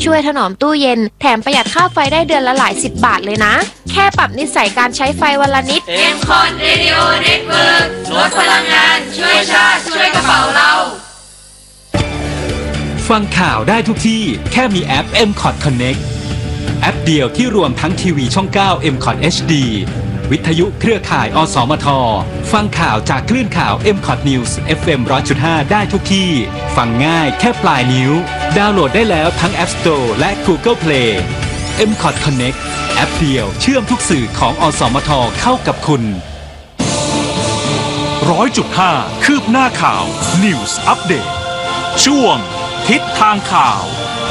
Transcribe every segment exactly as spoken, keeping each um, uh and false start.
ช่วยถนอมตู้เย็นแถมประหยัดค่าไฟได้เดือนละหลายสิบบาทเลยนะแค่ปรับนิสัยการใช้ไฟวันละนิดเอ็ม คอท Radio Network ลดพลังงานช่วยชาติช่วยกระเป๋าเราฟังข่าวได้ทุกที่แค่มีแอป เอ็ม คอท Connect แอปเดียวที่รวมทั้งทีวีช่อง เก้า เอ็ม คอท เอช ดี วิทยุเครือข่าย อสมท ฟังข่าวจากคลื่นข่าว เอ็ม คอท News เอฟ เอ็ม หนึ่งร้อยจุดห้า ได้ทุกที่ฟังง่ายแค่ปลายนิ้วดาวน์โหลดได้แล้วทั้ง App Store และ Google Play เอ็ม คอท Connect แอปเดียวเชื่อมทุกสื่อของอสมทเข้ากับคุณร้อยจุดห้า คืบหน้าข่าว News Update ช่วงทิศทางข่าว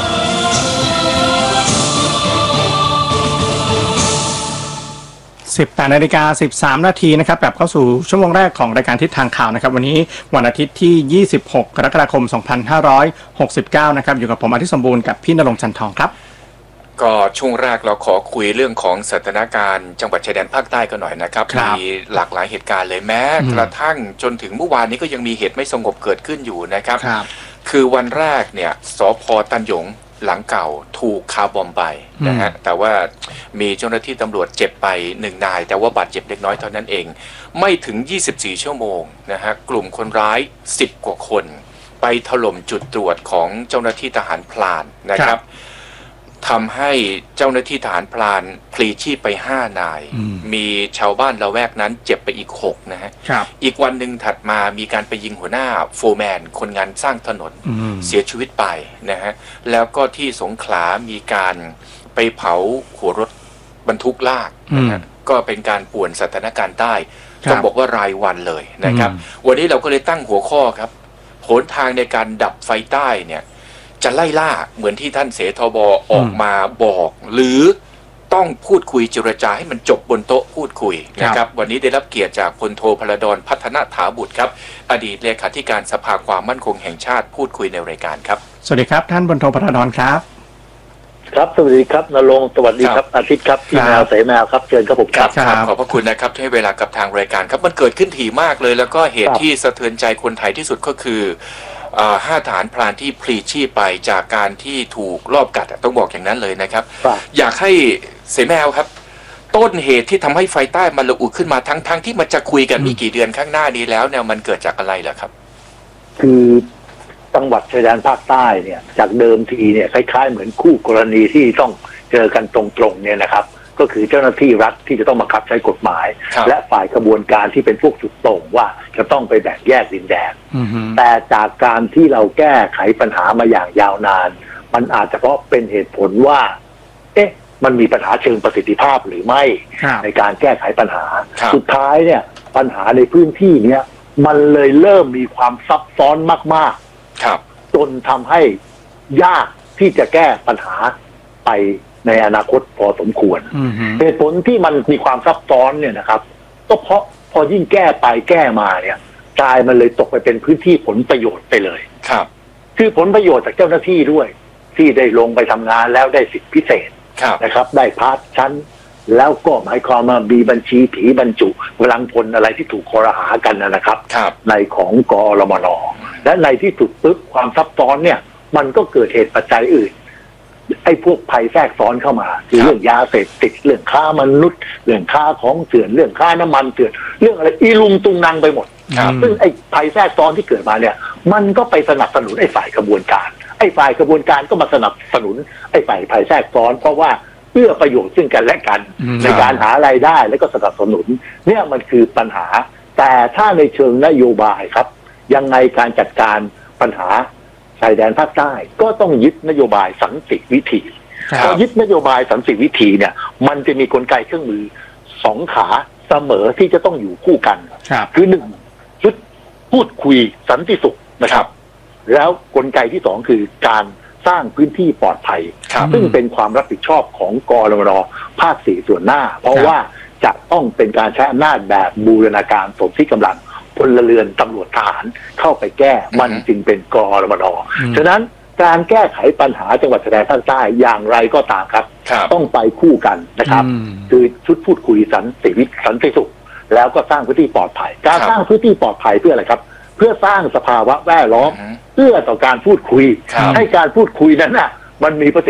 สิบแปดนาฬิกาสิบสามนาทีนะครับกลับเข้าสู่ชั่วโมงแรกของรายการทิศทางข่าวนะครับวันนี้วันอาทิตย์ที่ยี่สิบหกกรกฎาคมสองพันห้าร้อยหกสิบเก้านะครับอยู่กับผมอาทิตย์สมบูรณ์กับพี่ณรงค์จันทองครับก็ช่วงแรกเราขอคุยเรื่องของสถานการณ์จังหวัดชายแดนภาคใต้กันหน่อยนะครับมีหลากหลายเหตุการณ์เลยแม้กระทั่งจนถึงเมื่อวานนี้ก็ยังมีเหตุไม่สงบเกิดขึ้นอยู่นะครับคือวันแรกเนี่ยสภ.ตันหยงหลังเก่าถูกคาร์บอมไปนะฮะแต่ว่ามีเจ้าหน้าที่ตำรวจเจ็บไปหนึ่งนายแต่ว่าบาดเจ็บเล็กน้อยเท่านั้นเองไม่ถึงยี่สิบสี่ชั่วโมงนะฮะกลุ่มคนร้ายสิบกว่าคนไปถล่มจุดตรวจของเจ้าหน้าที่ทหารพลานนะครับทำให้เจ้าหน้าที่ทหารพลานพลีชีพไปห้านายมีชาวบ้านละแวกนั้นเจ็บไปอีกหกนะฮะอีกวันหนึ่งถัดมามีการไปยิงหัวหน้าโฟร์แมนคนงานสร้างถนนเสียชีวิตไปนะฮะแล้วก็ที่สงขลามีการไปเผาหัวรถบรรทุกลากนะฮะก็เป็นการป่วนสถานการณ์ใต้ต้องบอกว่ารายวันเลยนะครับวันนี้เราก็เลยตั้งหัวข้อครับหนทางในการดับไฟใต้เนี่ยจะไล่ล่าเหมือนที่ท่านเสทบออกมาบอกหรือต้องพูดคุยเจรจาให้มันจบบนโต๊ะพูดคุยนะครับวันนี้ได้รับเกียรติจากพลโทพลดรพัฒนถาบุตรครับอดีตเลขาธิการสภาความมั่นคงแห่งชาติพูดคุยในรายการครับสวัสดีครับท่านพลโทพลดรครับครับสวัสดีครับณรงค์สวัสดีครับอาทิตย์ครับพี่แมวเสแมวครับเชิญครับผมครับขอบพระคุณนะครับที่ให้เวลากับทางรายการครับมันเกิดขึ้นถี่มากเลยแล้วก็เหตุที่สะเทือนใจคนไทยที่สุดก็คือห้าฐานพรานที่พลีชีพไปจากการที่ถูกลอบกัดต้องบอกอย่างนั้นเลยนะครับอยากให้เสแมวครับต้นเหตุที่ทำให้ไฟใต้มันระอุขึ้นมาทั้งๆ ท, ที่มันจะคุยกันมีกี่เดือนข้างหน้านี้แล้วเนี่ยมันเกิดจากอะไรล่ะครับคือจังหวัดชายแดนภาคใต้เนี่ยจากเดิมทีเนี่ยคล้ายๆเหมือนคู่กรณีที่ต้องเจอกันตรงๆเนี่ยนะครับก็คือเจ้าหน้าที่รัฐที่จะต้องบังคับใช้กฎหมายและฝ่ายกระบวนการที่เป็นพวกสุดโต่งว่าจะต้องไปแบ่งแยกดินแดนแต่จากการที่เราแก้ไขปัญหามาอย่างยาวนานมันอาจจะเพราะเป็นเหตุผลว่าเอ๊ะมันมีปัญหาเชิงประสิทธิภาพหรือไม่ในการแก้ไขปัญหาสุดท้ายเนี่ยปัญหาในพื้นที่เนี้ยมันเลยเริ่มมีความซับซ้อนมากๆจนทำให้ยากที่จะแก้ปัญหาไปในอนาคตพอสมควรเหตุผลที่มันมีความซับซ้อนเนี่ยนะครับก็เพราะพอยิ่งแก้ไปแก้มาเนี่ยกลายมันเลยตกไปเป็นพื้นที่ผลประโยชน์ไปเลยครับคือผลประโยชน์จากเจ้าหน้าที่ด้วยที่ได้ลงไปทำงานแล้วได้สิทธิพิเศษนะครับได้พาสชั้นแล้วก็หมายความว่ามีบัญชีผีบรรจุพลังพลอะไรที่ถูกคอรหากันนะครับในของกรมน.และในที่สุดปึ๊บความซับซ้อนเนี่ยมันก็เกิดเหตุปัจจัยอื่นไอ้พวกภัยแทรกซ้อนเข้ามาคือเรื่องยาเสพติดเรื่องค้ามนุษย์เรื่องค้าของเถื่อนเรื่องค้าน้ำมันเถื่อนเรื่องอะไรอีลุงตุงนางไปหมดซึ่งไอ้ภัยแทรกซ้อนที่เกิดมาเนี่ยมันก็ไปสนับสนุนไอ้ฝ่ายกระบวนการไอ้ฝ่ายกระบวนการก็มาสนับสนุนไอ้ฝ่ายภัยแทรกซ้อนเพราะว่าเอื้อประโยชน์ซึ่งกันและกันในการหารายได้แล้วก็สนับสนุนเนี่ยมันคือปัญหาแต่ถ้าในเชิงนโยบายครับยังไงการจัดการปัญหาชายแดนภาคใต้ก็ต้องยึดนโยบายสันติวิธีพอยึดนโยบายสันติวิธีเนี่ยมันจะมีกลไกเครื่องมือสองขาเสมอที่จะต้องอยู่คู่กันคือหนึ่งชุดพูดคุยสันติสุขนะครับแล้วกลไกที่สองคือการสร้างพื้นที่ปลอดภัยซึ่งเป็นความรับผิดชอบของกรมน.ภาคสี่ส่วนหน้าเพราะว่าจะต้องเป็นการใช้อำนาจแบบบูรณาการสมที่กำลังพลเรือนตำรวจทหารเข้าไปแก้มันจึงเป็นกรมน.ฉะนั้นการแก้ไขปัญหาจังหวัดชายแดนภาคใต้อย่างไรก็ตามครับต้องไปคู่กันนะครับคือชุดพูดคุยสันติวิสันติสุขแล้วก็สร้างพื้นที่ปลอดภัยการสร้างพื้นที่ปลอดภัยเพื่ออะไรครับเพื่อสร้างสภาวะแวดล้อมเพื่อต่อการพูดคุยให้การพูดคุยนั้นน่ะมันมีประสิทธิ